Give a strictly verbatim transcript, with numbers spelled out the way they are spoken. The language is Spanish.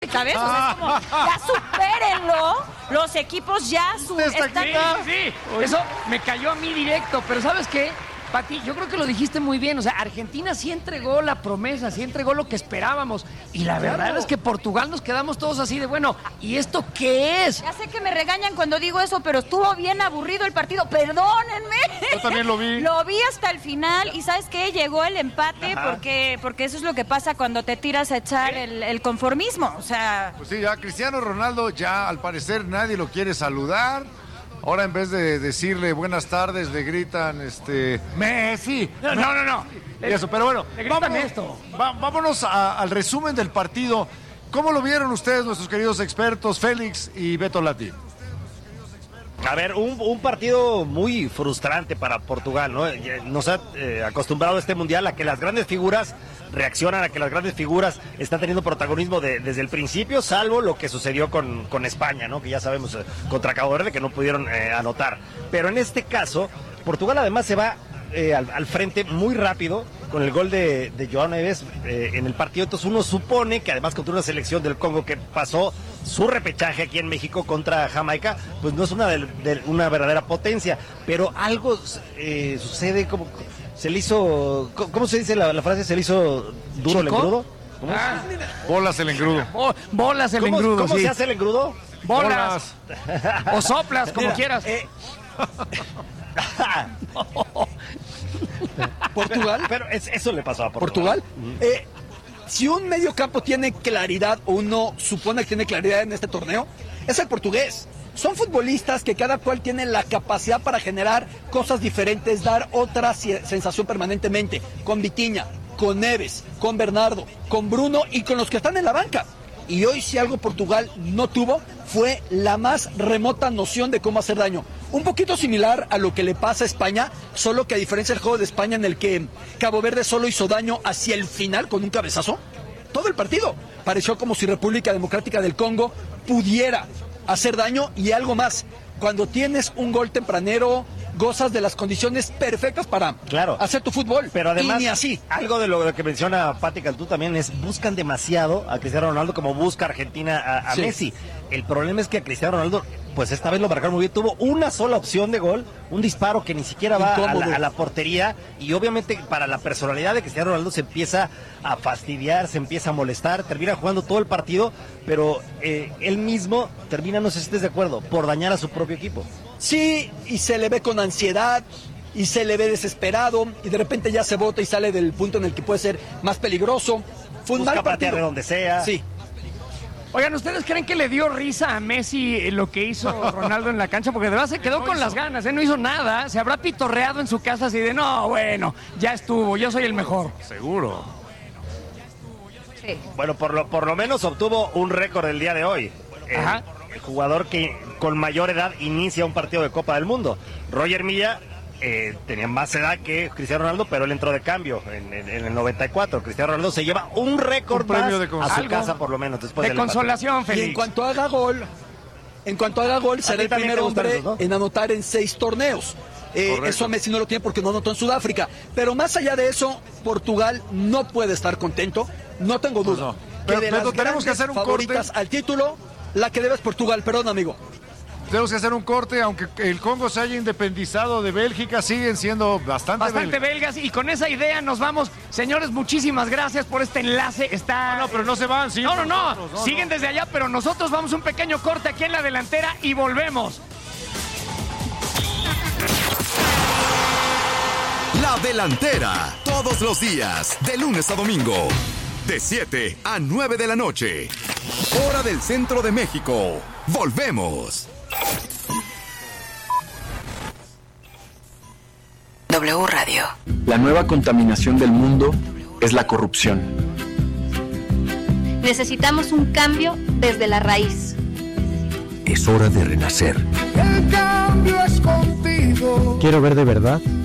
¿sabes? O sea, es como, ya supérenlo, los equipos ya su, están... Sí, sí, eso me cayó a mí directo, pero ¿sabes qué? Pati, yo creo que lo dijiste muy bien, o sea, Argentina sí entregó la promesa, sí entregó lo que esperábamos, y la verdad claro. es que Portugal nos quedamos todos así de, bueno, ¿y esto qué es? Ya sé que me regañan cuando digo eso, pero estuvo bien aburrido el partido, perdónenme. Yo también lo vi. Lo vi hasta el final, y ¿sabes qué? Llegó el empate, porque porque eso es lo que pasa cuando te tiras a echar el, el conformismo, o sea... Pues sí, ya Cristiano Ronaldo, ya al parecer nadie lo quiere saludar. Ahora en vez de decirle buenas tardes, le gritan, este, Messi. No, no, no. no. Y eso, pero bueno, vámonos, esto. Va, vámonos a, al resumen del partido. ¿Cómo lo vieron ustedes, nuestros queridos expertos, Félix y Beto Lati? A ver, un, un partido muy frustrante para Portugal, ¿no? Nos ha eh, acostumbrado este mundial a que las grandes figuras reaccionan, a que las grandes figuras están teniendo protagonismo de, desde el principio, salvo lo que sucedió con, con España, ¿no? Que ya sabemos, eh, contra Cabo Verde, que no pudieron eh, anotar. Pero en este caso, Portugal además se va eh, al, al frente muy rápido con el gol de, de João Neves eh, en el partido. Entonces uno supone que además contra una selección del Congo que pasó su repechaje aquí en México contra Jamaica, pues no es una, de, de, una verdadera potencia, pero algo eh, sucede como... Se le hizo, ¿cómo se dice la, la frase? ¿Se le hizo duro el engrudo? ¿Cómo ah, bolas el engrudo. Bo, bolas el ¿Cómo, engrudo, ¿Cómo sí. se hace el engrudo? Bolas. bolas. O soplas, como Mira, quieras. Eh... Portugal. Pero, pero es, eso le pasó a Portugal. Portugal. Uh-huh. Eh, si un medio campo tiene claridad, o uno supone que tiene claridad en este torneo, es el portugués. Son futbolistas que cada cual tiene la capacidad para generar cosas diferentes, dar otra sensación permanentemente. Con Vitinha, con Neves, con Bernardo, con Bruno y con los que están en la banca. Y hoy si algo Portugal no tuvo fue la más remota noción de cómo hacer daño. Un poquito similar a lo que le pasa a España, solo que a diferencia del juego de España en el que Cabo Verde solo hizo daño hacia el final con un cabezazo, todo el partido pareció como si República Democrática del Congo pudiera hacer daño. Y algo más, cuando tienes un gol tempranero, gozas de las condiciones perfectas para claro. hacer tu fútbol. Pero además, y ni así. Algo de lo, de lo que menciona Pati Cantú también es, buscan demasiado a Cristiano Ronaldo como busca Argentina a, a sí. Messi. El problema es que a Cristiano Ronaldo, pues esta vez lo marcaron muy bien, tuvo una sola opción de gol, un disparo que ni siquiera va a la, a la portería, y obviamente para la personalidad de Cristiano Ronaldo se empieza a fastidiar, se empieza a molestar, termina jugando todo el partido, pero eh, él mismo termina, no sé si estés de acuerdo, por dañar a su propio equipo. Sí, y se le ve con ansiedad, y se le ve desesperado, y de repente ya se bota y sale del punto en el que puede ser más peligroso. Fue un Busca mal partido. patear de donde sea. Sí. Oigan, ¿ustedes creen que le dio risa a Messi lo que hizo Ronaldo en la cancha? Porque de verdad se quedó con las ganas, ¿eh? No hizo nada, se habrá pitorreado en su casa así de, no, bueno, ya estuvo, yo soy el mejor. Seguro. Sí. Bueno, por lo, por lo menos obtuvo un récord el día de hoy. Ajá. El, el jugador que con mayor edad inicia un partido de Copa del Mundo. Roger Milla eh, tenía más edad que Cristiano Ronaldo, pero él entró de cambio en, en, en el noventa y cuatro. Cristiano Ronaldo se lleva un récord más de a su casa, por lo menos, después de del consolación, Félix. Y en cuanto haga gol, en cuanto haga gol, será el primer hombre esos, ¿no? en anotar en seis torneos. Eh, eso Messi no lo tiene porque no anotó en Sudáfrica. Pero más allá de eso, Portugal no puede estar contento. No tengo duda. Pues no. Que Pero, de pero las tenemos que hacer un favoritas corte. al título, la que debe es Portugal. Perdón, amigo. Tenemos que hacer un corte, aunque el Congo se haya independizado de Bélgica, siguen siendo bastante, bastante belgas. belgas. Y con esa idea nos vamos. Señores, muchísimas gracias por este enlace. Está... No, no, pero no se van. Sí, no, no, no, nosotros, no. Siguen no. desde allá, pero nosotros vamos un pequeño corte aquí en la delantera y volvemos. La delantera, todos los días, de lunes a domingo, de siete a nueve de la noche. Hora del centro de México. Volvemos. W Radio. La nueva contaminación del mundo es la corrupción. Necesitamos un cambio desde la raíz. Es hora de renacer. El cambio es contigo. Quiero ver de verdad